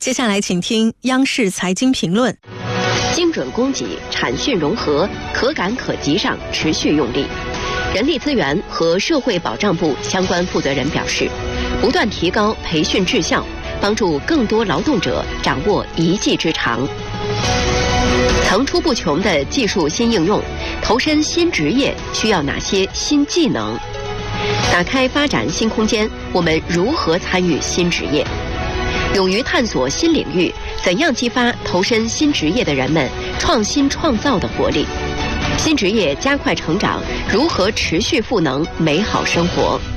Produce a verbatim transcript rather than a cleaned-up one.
接下来请听央视财经评论。 精准供给、产训融合可感可及上持续用力。人力资源和社会保障部相关负责人表示，不断提高培训质效，帮助更多劳动者掌握一技之长。层出不穷的技术新应用，投身新职业需要哪些新技能？打开发展新空间，我们如何参与新职业？勇于探索新领域，怎样激发投身新职业的人们创新创造的活力？新职业加快成长，如何持续赋能美好生活？